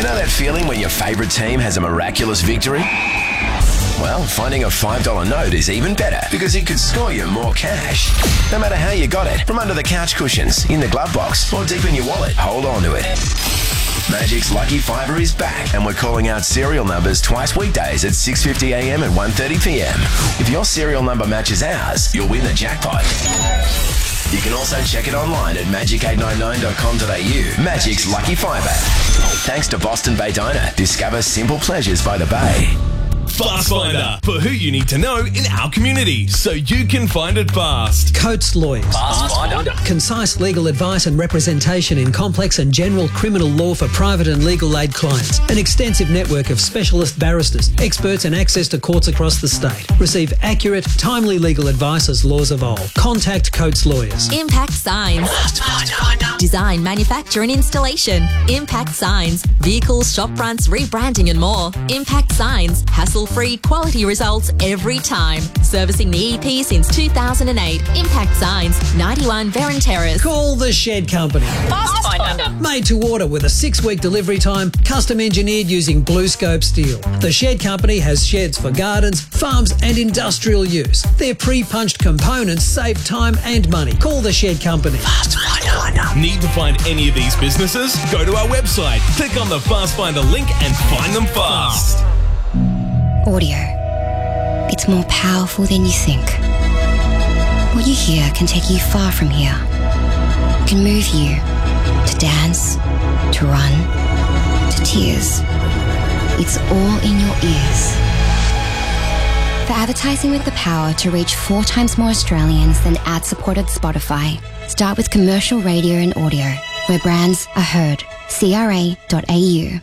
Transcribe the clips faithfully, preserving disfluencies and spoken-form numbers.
know that feeling when your favourite team has a miraculous victory? Well, finding a five dollar note is even better because it could score you more cash. No matter how you got it, from under the couch cushions, in the glove box, or deep in your wallet, hold on to it. Magic's Lucky Fiver is back, and we're calling out serial numbers twice weekdays at six fifty a m and one thirty p m. If your serial number matches ours, you'll win the jackpot. You can also check it online at magic eight nine nine dot com dot a u. Magic's Lucky Fiver. Thanks to Boston Bay Diner. Discover simple pleasures by the bay. Fast Finder, for who you need to know in our community, so you can find it fast. Coates Lawyers. Fast Finder. Concise legal advice and representation in complex and general criminal law for private and legal aid clients. An extensive network of specialist barristers, experts and access to courts across the state. Receive accurate, timely legal advice as laws evolve. Contact Coates Lawyers. Impact Signs. Fast Finder. Design, manufacture and installation. Impact Signs. Vehicles, shop fronts, rebranding and more. Impact Signs. Hassle-free quality results every time. Servicing the E P since two thousand eight. Impact Signs. ninety-one Veron Terrace. Call the Shed Company. Fast Finder. Made to order with a six-week delivery time, custom engineered using Blue Scope steel. The Shed Company has sheds for gardens, farms and industrial use. Their pre-punched components save time and money. Call the Shed Company. Fast Finder. Need to find any of these businesses? Go to our website, click on the Fast Finder link and find them fast. Audio. It's more powerful than you think. What you hear can take you far from here. It can move you to dance, to run, to tears. It's all in your ears. For advertising with the power to reach four times more Australians than ad-supported Spotify, start with commercial radio and audio, where brands are heard. C R A dot A U.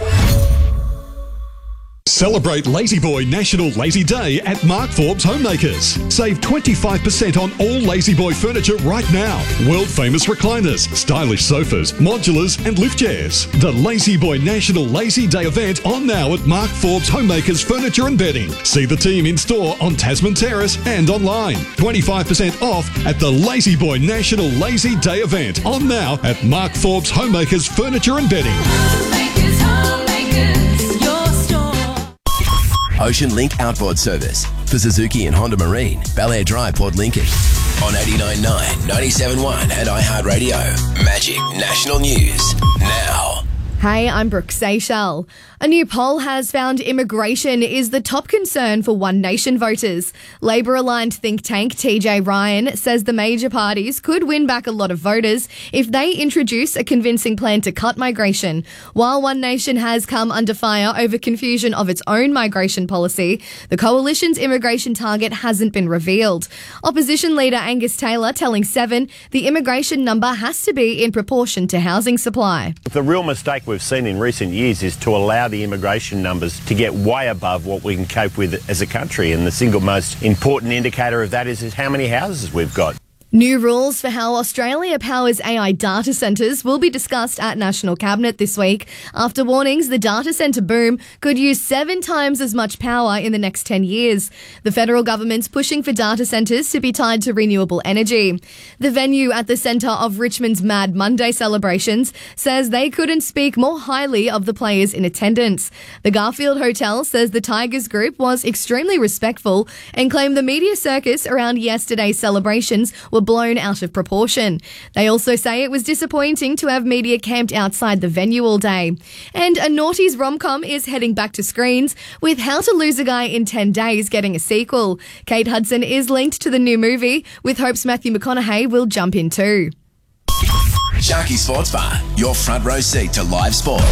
Celebrate Lazy Boy National Lazy Day at Mark Forbes Homemakers. Save twenty-five percent on all Lazy Boy furniture right now. World famous recliners, stylish sofas, modulars and lift chairs. The Lazy Boy National Lazy Day event on now at Mark Forbes Homemakers Furniture and Bedding. See the team in store on Tasman Terrace and online. twenty-five percent off at the Lazy Boy National Lazy Day event on now at Mark Forbes Homemakers Furniture and Bedding. Homemakers, homemakers, your store. Ocean Link Outboard Service for Suzuki and Honda Marine, Bel-Air Drive, Port Lincoln. On eighty-nine point nine, ninety-seven point one and iHeartRadio. Magic National News now. Hey, I'm Brooke Seychelles. A new poll has found immigration is the top concern for One Nation voters. Labor-aligned think tank T J Ryan says the major parties could win back a lot of voters if they introduce a convincing plan to cut migration. While One Nation has come under fire over confusion of its own migration policy, the coalition's immigration target hasn't been revealed. Opposition leader Angus Taylor telling Seven the immigration number has to be in proportion to housing supply. The real mistake we've seen in recent years is to allow the immigration numbers to get way above what we can cope with as a country, and the single most important indicator of that is, is how many houses we've got. New rules for how Australia powers A I data centres will be discussed at National Cabinet this week after warnings the data centre boom could use seven times as much power in the next ten years. The federal government's pushing for data centres to be tied to renewable energy. The venue at the centre of Richmond's Mad Monday celebrations says they couldn't speak more highly of the players in attendance. The Garfield Hotel says the Tigers group was extremely respectful and claimed the media circus around yesterday's celebrations were blown out of proportion. They also say it was disappointing to have media camped outside the venue all day. And a Naughties rom-com is heading back to screens, with How to Lose a Guy in ten days getting a sequel. Kate Hudson is linked to the new movie, with hopes Matthew McConaughey will jump in too. Sharky Sports Bar, your front row seat to live sport.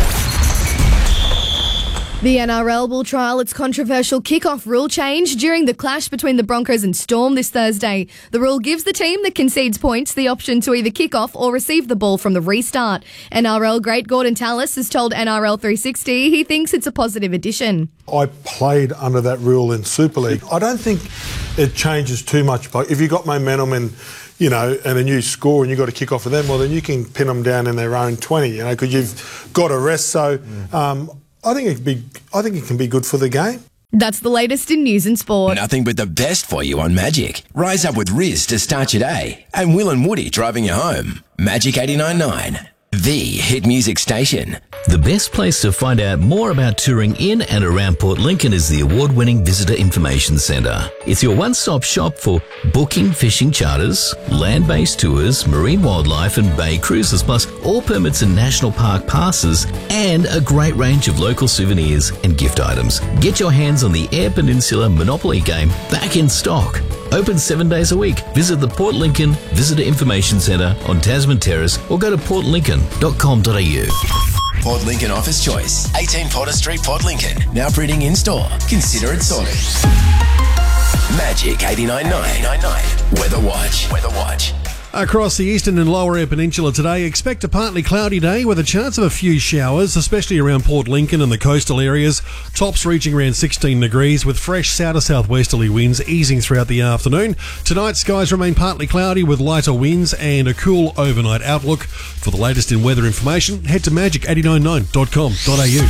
The N R L will trial its controversial kickoff rule change during the clash between the Broncos and Storm this Thursday. The rule gives the team that concedes points the option to either kick off or receive the ball from the restart. N R L great Gordon Tallis has told N R L three sixty he thinks it's a positive addition. I played under that rule in Super League. I don't think it changes too much. But if you've got momentum and, you know, and a new score and you've got to kick off with them, well, then you can pin them down in their own twenty, you know, because you've got a rest. So, um, I think it could be. I think it can be good for the game. That's the latest in news and sport. Nothing but the best for you on Magic. Rise up with Riz to start your day, and Will and Woody driving you home. Magic eighty-nine point nine. The hit music station. The best place to find out more about touring in and around Port Lincoln is the award-winning Visitor Information Centre. It's your one-stop shop for booking fishing charters, land-based tours, marine wildlife and bay cruises, plus all permits and national park passes, and a great range of local souvenirs and gift items. Get your hands on the Eyre Peninsula Monopoly game back in stock. Open seven days a week. Visit the Port Lincoln Visitor Information Centre on Tasman Terrace or go to port lincoln dot com dot a u. Port Lincoln Office Choice. eighteen Potter Street, Port Lincoln. Now printing in store. Consider it sorted. Magic eighty-nine point nine. Weather Watch. Weather Watch. Across the eastern and lower Eyre Peninsula today, expect a partly cloudy day with a chance of a few showers, especially around Port Lincoln and the coastal areas. Tops reaching around sixteen degrees with fresh south to southwesterly winds easing throughout the afternoon. Tonight, skies remain partly cloudy with lighter winds and a cool overnight outlook. For the latest in weather information, head to magic eight nine nine dot com dot a u.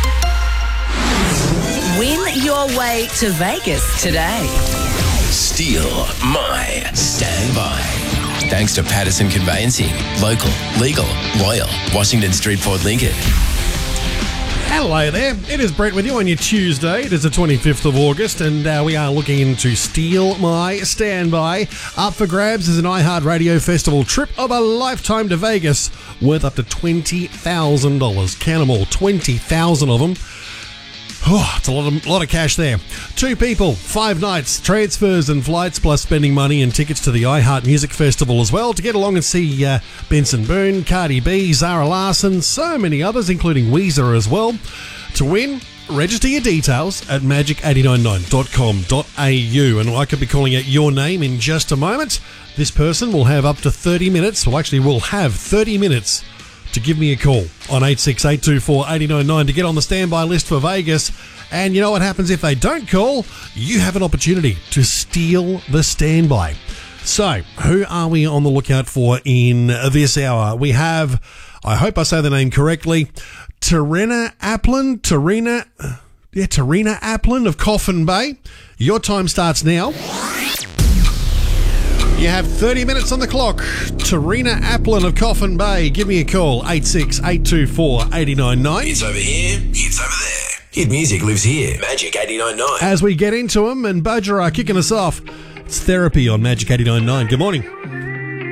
Win your way to Vegas today. Steal my standby. Thanks to Patterson Conveyancing. Local, legal, loyal. Washington Street, Port Lincoln. Hello there. It is Brett with you on your Tuesday. It is the twenty-fifth of August, and uh, we are looking into Steal My Standby. Up for grabs is an iHeartRadio Festival trip of a lifetime to Vegas worth up to twenty thousand dollars. Count them all, twenty thousand of them. Oh, it's a lot of, lot of cash there. Two people, five nights, transfers and flights, plus spending money and tickets to the iHeart Music Festival as well to get along and see uh, Benson Boone, Cardi B, Zara Larsson, so many others, including Weezer as well. To win, register your details at magic eight nine nine dot com dot a u, and I could be calling out your name in just a moment. This person will have up to thirty minutes, well actually will have thirty minutes to give me a call on eight six eight two four eight nine nine to get on the standby list for Vegas. And you know what happens if they don't call? You have an opportunity to steal the standby. So, who are we on the lookout for in this hour? We have, I hope I say the name correctly, Tarina Applin, Tarina, yeah, Tarina Applin of Coffin Bay. Your time starts now. You have thirty minutes on the clock. Tarina Applin of Coffin Bay, give me a call, eight six eight two four eight nine nine. It's over here, it's over there. Hit music lives here. Magic eight nine nine. As we get into them, and Bajra kicking us off, it's Therapy on Magic eighty-nine point nine. Good morning.